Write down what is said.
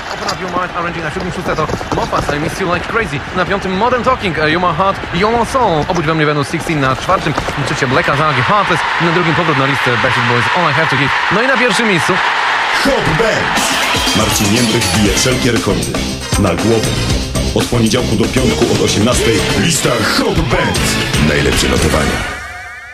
Open Up Your Mind, Arranging na 7. szóste to Moffat, I Miss You Like Crazy. Na 5. Modern Talking, You're My Heart, You're My Soul. Obudź we mnie Venus 16 na 4. Trzecie Black Azalgi, Heartless. Na 2. powrót na listę Backstreet Boys, All I Have To Give. No i na 1. miejscu Hot Bands. Marcin Jędrek bije wszelkie rekordy. Na głowę. Od poniedziałku do piątku od 18. Lista Hot Bands. Najlepsze notowania.